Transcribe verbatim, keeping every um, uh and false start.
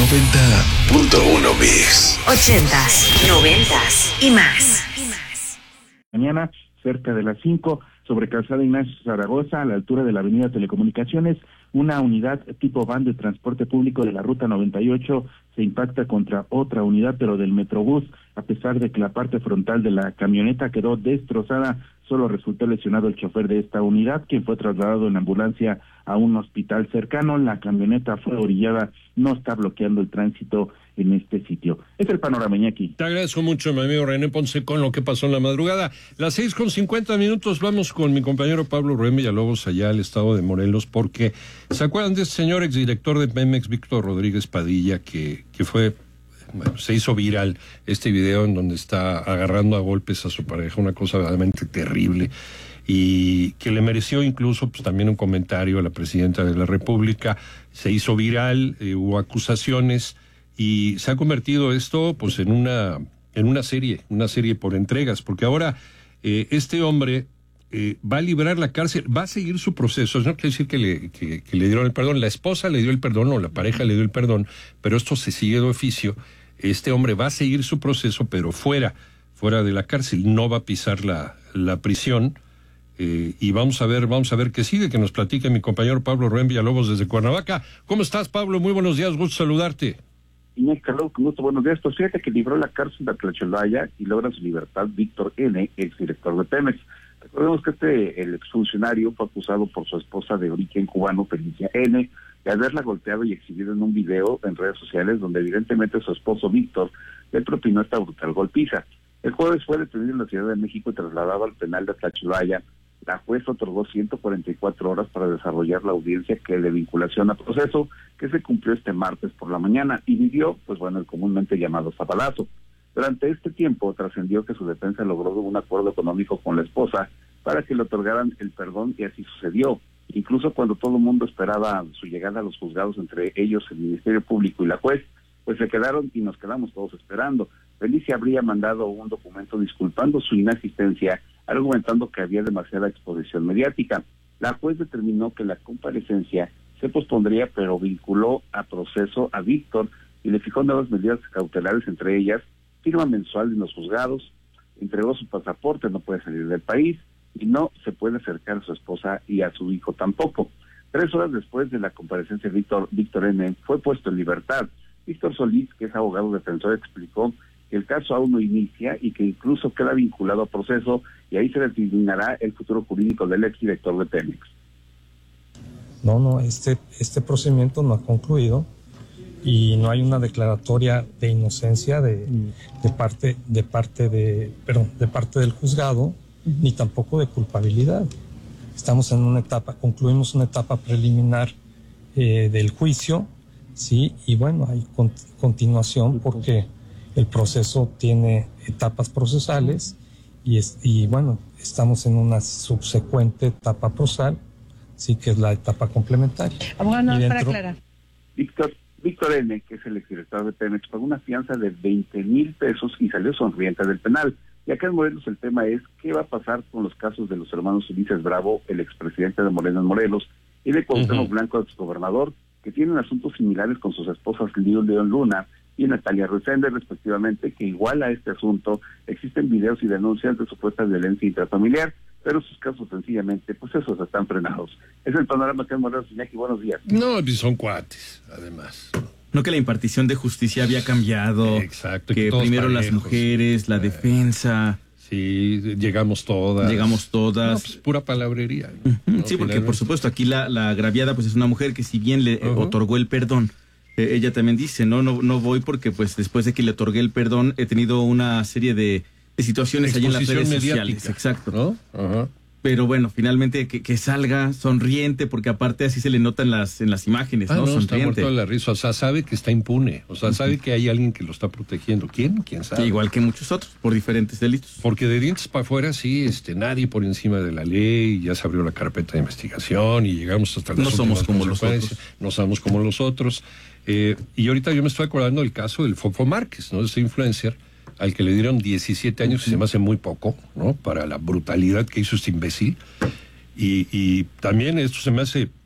noventa punto uno Mix. Ochentas, noventas y más. Mañana, cerca de las cinco, sobre Calzada Ignacio Zaragoza, a la altura de la avenida Telecomunicaciones, una unidad tipo van de transporte público de la ruta noventa y ocho se impacta contra otra unidad, pero del Metrobús. A pesar de que la parte frontal de la camioneta quedó destrozada, solo resultó lesionado el chofer de esta unidad, quien fue trasladado en ambulancia a un hospital cercano. La camioneta fue orillada, no está bloqueando el tránsito en este sitio. Es el panorama, Iñaki. Te agradezco mucho, mi amigo René Ponce, con lo que pasó en la madrugada. Las seis con cincuenta minutos, vamos con mi compañero Pablo Rubén Villalobos allá al estado de Morelos, porque ¿se acuerdan de este señor exdirector de Pemex, Víctor Rodríguez Padilla, que, que fue... Bueno, se hizo viral este video en donde está agarrando a golpes a su pareja, una cosa verdaderamente terrible, y que le mereció incluso pues también un comentario a la presidenta de la República? Se hizo viral, eh, hubo acusaciones, y se ha convertido esto pues en una en una serie, una serie por entregas, porque ahora eh, este hombre eh, va a librar la cárcel, va a seguir su proceso. No quiere decir que le, que, que le dieron el perdón, la esposa le dio el perdón o la pareja le dio el perdón, pero esto se sigue de oficio. Este hombre va a seguir su proceso, pero fuera, fuera de la cárcel, no va a pisar la, la prisión, eh, y vamos a ver, vamos a ver qué sigue, que nos platique mi compañero Pablo Rubén Villalobos desde Cuernavaca. ¿Cómo estás, Pablo? Muy buenos días, gusto saludarte. Inés Carlos, con gusto, buenos días. Pues fíjate que libró la cárcel de Tlacholaya y logra su libertad Víctor N., exdirector de Pemex. Recordemos que este, el exfuncionario, fue acusado por su esposa de origen cubano, Felicia N., de haberla golpeado y exhibido en un video en redes sociales donde evidentemente su esposo Víctor le propinó esta brutal golpiza. El jueves fue detenido en la Ciudad de México y trasladado al penal de Tlacholaya. La jueza otorgó ciento cuarenta y cuatro horas para desarrollar la audiencia que de vinculación a proceso, que se cumplió este martes por la mañana, y vivió, pues bueno, el comúnmente llamado zapalazo. Durante este tiempo trascendió que su defensa logró un acuerdo económico con la esposa para que le otorgaran el perdón, y así sucedió. Incluso cuando todo el mundo esperaba su llegada a los juzgados, entre ellos el Ministerio Público y la juez, pues se quedaron y nos quedamos todos esperando. Felicia habría mandado un documento disculpando su inasistencia, argumentando que había demasiada exposición mediática. La juez determinó que la comparecencia se pospondría, pero vinculó a proceso a Víctor y le fijó nuevas medidas cautelares, entre ellas firma mensual en los juzgados, entregó su pasaporte, no puede salir del país, y no se puede acercar a su esposa y a su hijo tampoco. Tres horas después de la comparecencia, Víctor, Víctor N. fue puesto en libertad. Víctor Solís, que es abogado defensor, explicó que el caso aún no inicia y que incluso queda vinculado a proceso, y ahí se determinará el futuro jurídico del exdirector de Pemex. No, no, este, este procedimiento no ha concluido y no hay una declaratoria de inocencia de, de parte, de parte de, perdón, de parte del juzgado, ni tampoco de culpabilidad. Estamos en una etapa, concluimos una etapa preliminar eh, del juicio, sí, y bueno, hay con, continuación porque el proceso tiene etapas procesales y, es, y bueno, estamos en una subsecuente etapa procesal, sí, que es la etapa complementaria. Abogado, no, dentro... para aclarar. Víctor, Víctor N., que es el exdirector de Pemex, pagó una fianza de veinte mil pesos y salió sonriente del penal. Y acá en Morelos el tema es qué va a pasar con los casos de los hermanos Ulises Bravo, el expresidente de Morena en Morelos, y de Cuauhtémoc uh-huh. Blanco, exgobernador, que tienen asuntos similares con sus esposas Lío León Luna y Natalia Resende, respectivamente, que igual a este asunto existen videos y denuncias de supuesta violencia intrafamiliar, pero sus casos sencillamente, pues esos están frenados. Es el panorama acá en Morelos. Iñaki, buenos días. No, son cuates, además. No, que la impartición de justicia había cambiado. Exacto. Que, que primero parejos, las mujeres, la eh, defensa. Sí, llegamos todas. Llegamos todas. No, pues, pura palabrería. ¿no? Uh-huh. ¿No? Sí, porque por supuesto aquí la, la agraviada pues es una mujer que si bien le uh-huh. otorgó el perdón, eh, ella también dice, no, no, no voy porque pues después de que le otorgué el perdón he tenido una serie de, de situaciones allí en las redes mediática. sociales. Exacto. ¿No? Ajá. Pero bueno, finalmente que, que salga sonriente, porque aparte así se le nota en las, en las imágenes, ah, ¿no? no Sonriente. Está muerto de la risa, o sea, sabe que está impune, o sea, sabe que hay alguien que lo está protegiendo. ¿Quién? ¿Quién sabe? Igual que muchos otros, por diferentes delitos. Porque de dientes para afuera, sí, este, nadie por encima de la ley, ya se abrió la carpeta de investigación y llegamos hasta las No somos como los otros. No somos como los otros. Eh, y ahorita yo me estoy acordando del caso del Fofo Márquez, ¿no? Ese influencer al que le dieron diecisiete años, uh-huh. y se me hace muy poco, ¿no? Para la brutalidad que hizo este imbécil. Y, y también esto se me hace